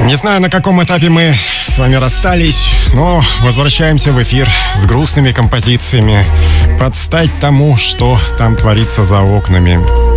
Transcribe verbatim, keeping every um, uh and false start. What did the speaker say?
Не знаю, на каком этапе мы с вами расстались, но возвращаемся в эфир с грустными композициями под стать тому, что там творится за окнами.